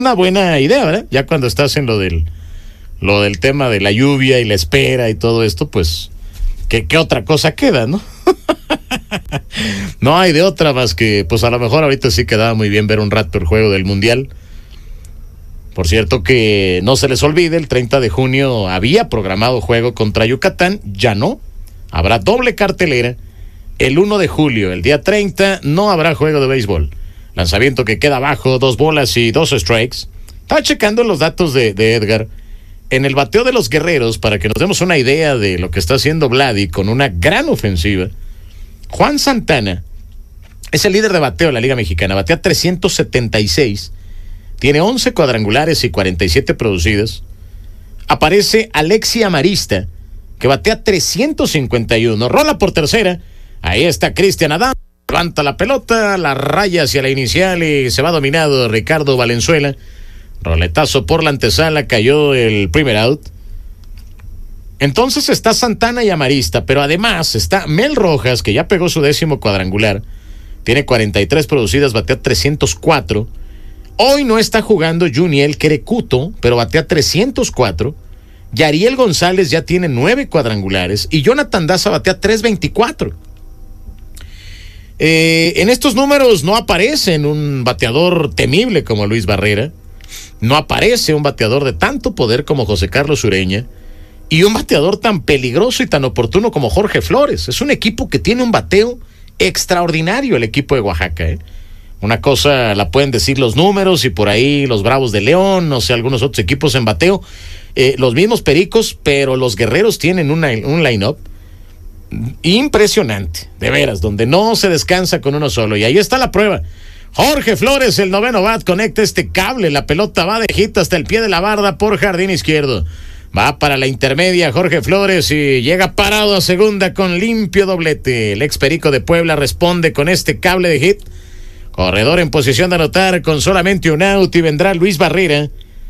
una buena idea, ¿verdad? Ya cuando estás en lo del tema de la lluvia y la espera y todo esto, pues, ¿qué otra cosa queda, no? No hay de otra más que, pues a lo mejor ahorita sí quedaba muy bien ver un rato el juego del Mundial. Por cierto que no se les olvide, el 30 de junio había programado juego contra Yucatán, ya no. Habrá doble cartelera. El 1 de julio, el día 30, no habrá juego de béisbol. Lanzamiento que queda abajo, 2 bolas y 2 strikes. Estaba checando los datos de Edgar. En el bateo de los Guerreros, para que nos demos una idea de lo que está haciendo Vladi con una gran ofensiva, Juan Santana es el líder de bateo de la Liga Mexicana. Batea 376. Tiene 11 cuadrangulares y 47 producidas. Aparece Alexi Amarista, que batea 351. Rola por tercera. Ahí está Cristian Adams. Levanta la pelota, la raya hacia la inicial y se va dominado Ricardo Valenzuela. Roletazo por la antesala, cayó el primer out. Entonces está Santana y Amarista, pero además está Mel Rojas, que ya pegó su 10º cuadrangular. Tiene 43 producidas, batea 304. Hoy no está jugando Juniel Querecuto, pero batea 304. Yariel González ya tiene 9 cuadrangulares y Jonathan Daza batea 324. En estos números no aparece un bateador temible como Luis Barrera. No aparece un bateador de tanto poder como José Carlos Ureña y un bateador tan peligroso y tan oportuno como Jorge Flores. Es un equipo que tiene un bateo extraordinario, el equipo de Oaxaca. Una cosa la pueden decir los números y por ahí los Bravos de León, no sé, algunos otros equipos en bateo, los mismos Pericos, pero los Guerreros tienen un line-up impresionante, de veras, donde no se descansa con uno solo. Y ahí está la prueba. Jorge Flores, el 9º bat, conecta este cable, la pelota va de hit hasta el pie de la barda por jardín izquierdo. Va para la intermedia Jorge Flores y llega parado a segunda con limpio doblete. El ex Perico de Puebla responde con este cable de hit. Corredor en posición de anotar con solamente un out y vendrá Luis Barrera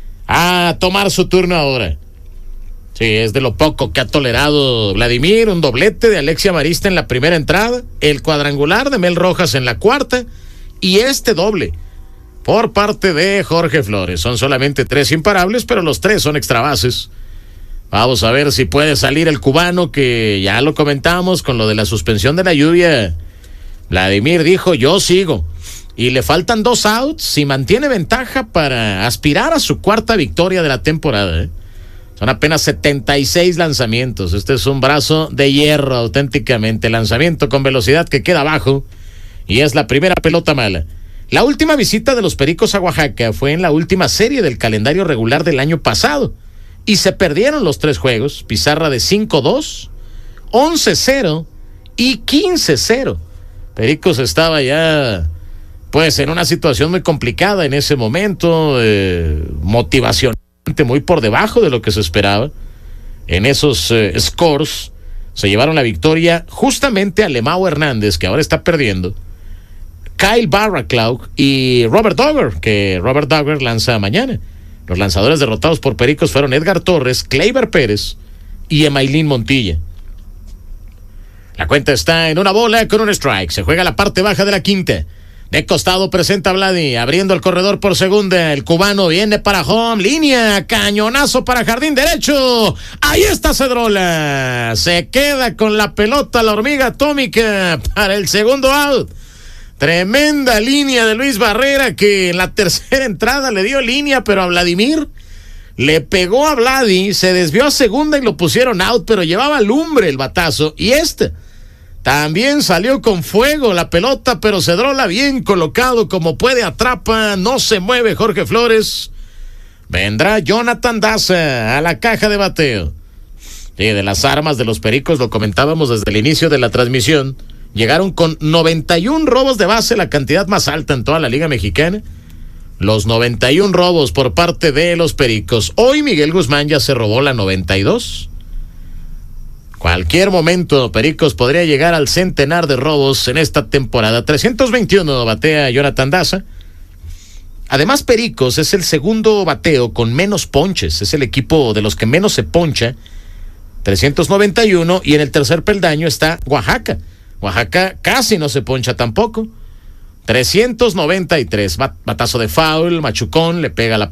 a tomar su turno ahora. Sí, es de lo poco que ha tolerado Vladimir, un doblete de Alexi Amarista en la primera entrada, el cuadrangular de Mel Rojas en la cuarta y este doble por parte de Jorge Flores. Son solamente 3 imparables, pero los 3 son extra bases. Vamos a ver si puede salir el cubano, que ya lo comentamos con lo de la suspensión de la lluvia. Vladimir dijo, yo sigo. Y le faltan 2 outs si mantiene ventaja para aspirar a su 4ª victoria de la temporada. Son apenas 76 lanzamientos. Este es un brazo de hierro auténticamente. Lanzamiento con velocidad que queda abajo. Y es la primera pelota mala. La última visita de los Pericos a Oaxaca fue en la última serie del calendario regular del año pasado. Y se perdieron los 3 juegos. Pizarra de 5-2, 11-0 y 15-0. Pericos estaba ya, pues, en una situación muy complicada en ese momento. Motivacionante, muy por debajo de lo que se esperaba. En esos scores se llevaron la victoria justamente a Lemao Hernández, que ahora está perdiendo, Kyle Barraclough y Robert Dogger, que Robert Dogger lanza mañana. Los lanzadores derrotados por Pericos fueron Edgar Torres, Kleiber Pérez y Emailín Montilla. La cuenta está en 1 bola con un strike. Se juega la parte baja de la quinta. De costado presenta a Vladi, abriendo el corredor por segunda. El cubano viene para home, línea, cañonazo para jardín derecho. Ahí está Cedrola. Se queda con la pelota la hormiga atómica para el segundo out. Tremenda línea de Luis Barrera, que en la tercera entrada le dio línea, pero a Vladimir le pegó a Vladi, se desvió a segunda y lo pusieron out, pero llevaba lumbre el batazo. Y también salió con fuego la pelota, pero Cedrola bien colocado como puede, atrapa, no se mueve Jorge Flores. Vendrá Jonathan Daza a la caja de bateo. Sí, de las armas de los Pericos, lo comentábamos desde el inicio de la transmisión. Llegaron con 91 robos de base, la cantidad más alta en toda la Liga Mexicana. Los 91 robos por parte de los Pericos. Hoy Miguel Guzmán ya se robó la 92. Cualquier momento Pericos podría llegar al centenar de robos en esta temporada. 321 batea Jonathan Daza. Además, Pericos es el segundo bateo con menos ponches. Es el equipo de los que menos se poncha. 391. Y en el tercer peldaño está Oaxaca. Oaxaca casi no se poncha tampoco. 393. Batazo de foul, machucón, le pega la